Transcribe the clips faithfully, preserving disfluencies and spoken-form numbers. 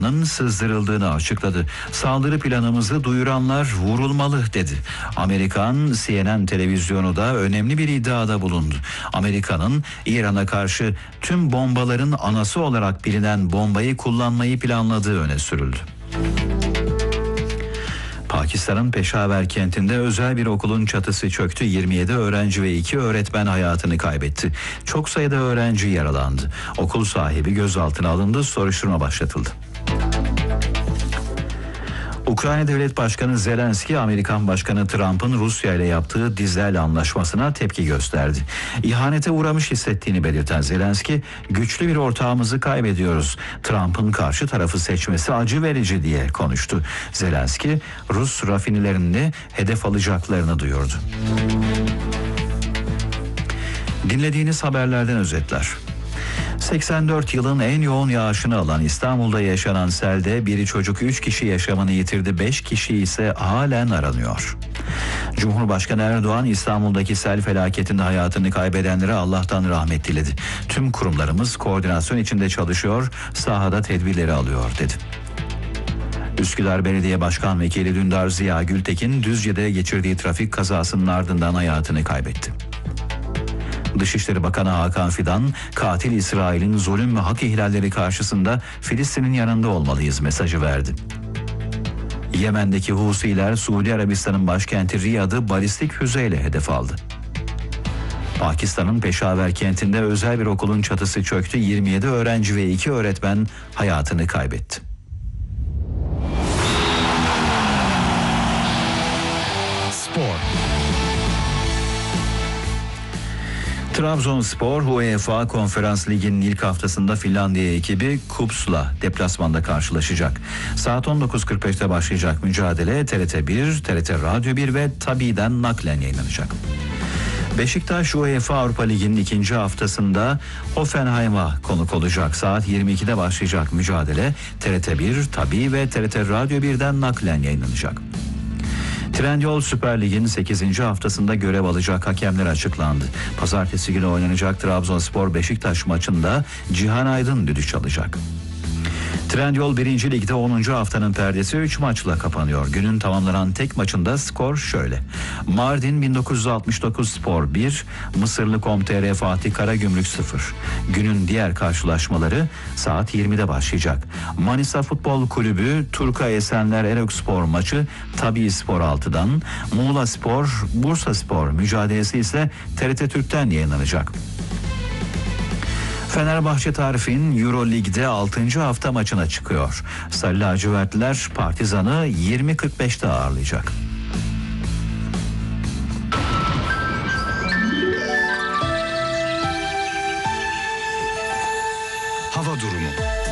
sızdırıldığını açıkladı. Saldırı planımızı duyuranlar vurulmalı dedi. Amerikan C N N televizyonu da önemli bir iddiada bulundu. Amerika'nın İran'a karşı tüm bombaların anası olarak bilinen bombayı kullanmayı planladığı öne sürüldü. Pakistan'ın Peşaver kentinde özel bir okulun çatısı çöktü. yirmi yedi öğrenci ve iki öğretmen hayatını kaybetti. Çok sayıda öğrenci yaralandı. Okul sahibi gözaltına alındı, soruşturma başlatıldı. Ukrayna Devlet Başkanı Zelenski, Amerikan Başkanı Trump'ın Rusya ile yaptığı Dizel anlaşmasına tepki gösterdi. İhanete uğramış hissettiğini belirten Zelenski, güçlü bir ortağımızı kaybediyoruz. Trump'ın karşı tarafı seçmesi acı verici diye konuştu. Zelenski, Rus rafinelerini hedef alacaklarını duyurdu. Dinlediğiniz haberlerden özetler. seksen dört yılın en yoğun yağışını alan İstanbul'da yaşanan selde biri çocuk üç kişi yaşamını yitirdi, beş kişi ise halen aranıyor. Cumhurbaşkanı Erdoğan İstanbul'daki sel felaketinde hayatını kaybedenlere Allah'tan rahmet diledi. Tüm kurumlarımız koordinasyon içinde çalışıyor, sahada tedbirleri alıyor dedi. Üsküdar Belediye Başkan Vekili Dündar Ziya Gültekin Düzce'de geçirdiği trafik kazasının ardından hayatını kaybetti. Dışişleri Bakanı Hakan Fidan, katil İsrail'in zulüm ve hak ihlalleri karşısında Filistin'in yanında olmalıyız mesajı verdi. Yemen'deki Husiler Suudi Arabistan'ın başkenti Riyad'ı balistik füzeyle hedef aldı. Pakistan'ın Peşaver kentinde özel bir okulun çatısı çöktü. yirmi yedi öğrenci ve iki öğretmen hayatını kaybetti. Spor. Trabzonspor UEFA Konferans Ligi'nin ilk haftasında Finlandiya ekibi Kups'la deplasmanda karşılaşacak. Saat on dokuz kırk beşte başlayacak mücadele T R T bir, T R T Radyo bir ve Tabi'den naklen yayınlanacak. Beşiktaş UEFA Avrupa Ligi'nin ikinci haftasında Hoffenheim'a konuk olacak. Saat yirmi ikide başlayacak mücadele T R T bir, Tabi ve T R T Radyo birden naklen yayınlanacak. Trendyol Süper Lig'in sekizinci haftasında görev alacak hakemler açıklandı. Pazartesi günü oynanacak Trabzonspor Beşiktaş maçında Cihan Aydın düdük çalacak. Trendyol birinci Lig'de onuncu haftanın perdesi üç maçla kapanıyor. Günün tamamlanan tek maçında skor şöyle. Mardin bin dokuz yüz altmış dokuz Spor bir, Mısırlı Com.tr Fatih Karagümrük sıfır. Günün diğer karşılaşmaları saat yirmide başlayacak. Manisa Futbol Kulübü Turka Esenler Erokspor maçı Tabii Spor altıdan, Muğla Spor Bursa Spor mücadelesi ise T R T Türk'ten yayınlanacak. Fenerbahçe Tarif'in Euro Lig'de altıncı hafta maçına çıkıyor. Sarı lacivertliler Partizan'ı yirmi kırk beşte ağırlayacak. Hava durumu.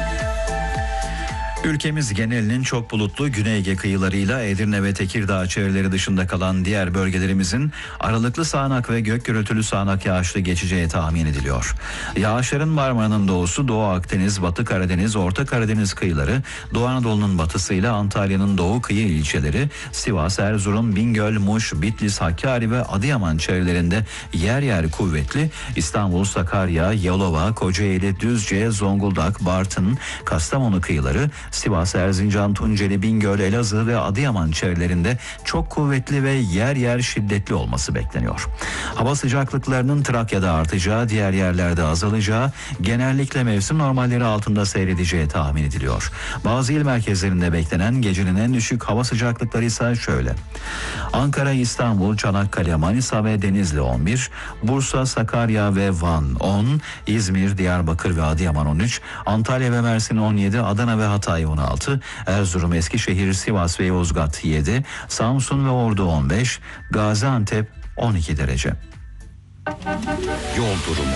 Ülkemiz genelinin çok bulutlu, Güney Ege kıyılarıyla Edirne ve Tekirdağ çevreleri dışında kalan diğer bölgelerimizin aralıklı sağanak ve gök gürültülü sağanak yağışlı geçeceği tahmin ediliyor. Yağışların Marmara'nın doğusu, Doğu Akdeniz, Batı Karadeniz, Orta Karadeniz kıyıları, Doğu Anadolu'nun batısıyla Antalya'nın doğu kıyı ilçeleri, Sivas, Erzurum, Bingöl, Muş, Bitlis, Hakkari ve Adıyaman çevrelerinde yer yer kuvvetli, İstanbul, Sakarya, Yalova, Kocaeli, Düzce, Zonguldak, Bartın, Kastamonu kıyıları, Sivas, Erzincan, Tunceli, Bingöl, Elazığ ve Adıyaman çevrelerinde çok kuvvetli ve yer yer şiddetli olması bekleniyor. Hava sıcaklıklarının Trakya'da artacağı, diğer yerlerde azalacağı, genellikle mevsim normalleri altında seyredeceği tahmin ediliyor. Bazı il merkezlerinde beklenen gecenin en düşük hava sıcaklıkları ise şöyle. Ankara, İstanbul, Çanakkale, Manisa ve Denizli on bir, Bursa, Sakarya ve Van on, İzmir, Diyarbakır ve Adıyaman on üç, Antalya ve Mersin on yedi, Adana ve Hatay on altı, Erzurum, Eskişehir, Sivas ve Yozgat yedi, Samsun ve Ordu on beş, Gaziantep on iki derece. Yol durumu.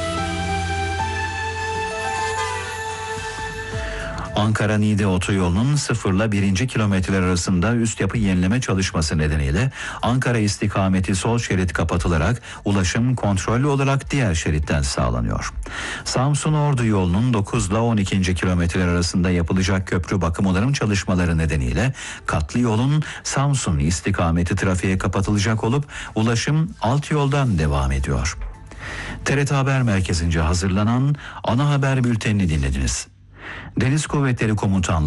Ankara-Niğde otoyolunun sıfırla birinci kilometreler arasında üst yapı yenileme çalışması nedeniyle Ankara istikameti sol şerit kapatılarak ulaşım kontrollü olarak diğer şeritten sağlanıyor. Samsun-Ordu yolunun dokuzla on ikinci kilometreler arasında yapılacak köprü bakım onarım çalışmaları nedeniyle katlı yolun Samsun istikameti trafiğe kapatılacak olup ulaşım alt yoldan devam ediyor. T R T Haber Merkezi'nce hazırlanan ana haber bültenini dinlediniz. Deniz Kuvvetleri Komutanlığı